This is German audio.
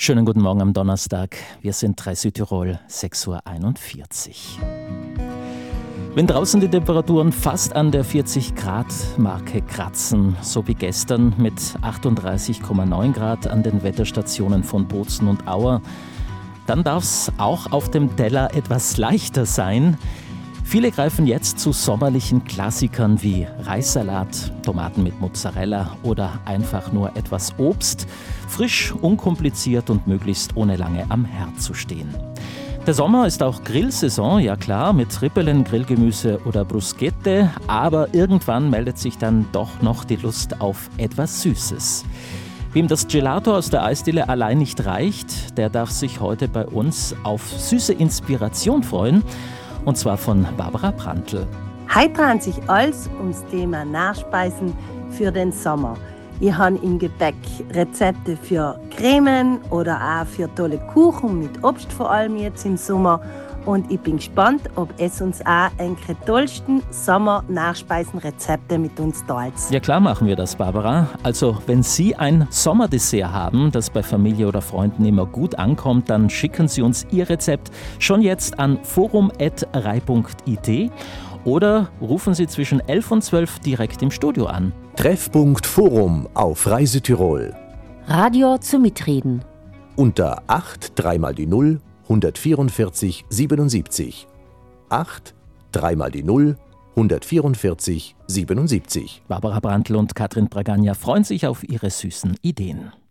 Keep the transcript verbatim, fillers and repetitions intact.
Schönen guten Morgen am Donnerstag. Wir sind drei Südtirol, sechs Uhr einundvierzig. Wenn draußen die Temperaturen fast an der vierzig Grad Marke kratzen, so wie gestern mit achtunddreißig Komma neun Grad an den Wetterstationen von Bozen und Auer, dann darf es auch auf dem Teller etwas leichter sein. Viele greifen jetzt zu sommerlichen Klassikern wie Reissalat, Tomaten mit Mozzarella oder einfach nur etwas Obst. Frisch, unkompliziert und möglichst ohne lange am Herd zu stehen. Der Sommer ist auch Grillsaison, ja klar, mit Rippelen, Grillgemüse oder Bruschette, aber irgendwann meldet sich dann doch noch die Lust auf etwas Süßes. Wem das Gelato aus der Eisdiele allein nicht reicht, der darf sich heute bei uns auf süße Inspiration freuen, und zwar von Barbara Brandl. Heute dreht sich alles ums Thema Nachspeisen für den Sommer. Ich habe im Gepäck Rezepte für Cremen oder auch für tolle Kuchen mit Obst, vor allem jetzt im Sommer. Und ich bin gespannt, ob es uns auch ein tollsten Sommer-Nachspeisenrezepte mit uns teilt. Ja klar machen wir das, Barbara. Also wenn Sie ein Sommerdessert haben, das bei Familie oder Freunden immer gut ankommt, dann schicken Sie uns Ihr Rezept schon jetzt an forum at rei punkt i t oder rufen Sie zwischen elf und zwölf direkt im Studio an. Treffpunkt Forum auf Rei Südtirol. Radio zum Mitreden. Unter acht dreimal die null hundertvierundvierzig siebenundsiebzig. acht dreimal die null hundertvierundvierzig siebenundsiebzig. Barbara Brandl und Katrin Bragagna freuen sich auf ihre süßen Ideen.